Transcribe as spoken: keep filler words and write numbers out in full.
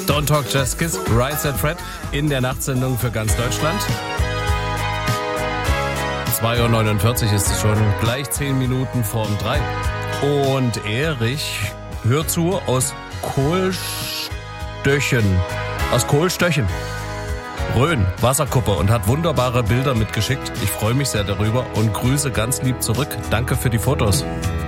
Don't Talk, Just Kiss, Right Said Fred in der Nachtsendung für ganz Deutschland. zwei Uhr neunundvierzig ist es schon, gleich zehn Minuten vorm drei. Und Erich hört zu aus Kohlstöchen, aus Kohlstöchen, Rhön, Wasserkuppe und hat wunderbare Bilder mitgeschickt. Ich freue mich sehr darüber und grüße ganz lieb zurück. Danke für die Fotos.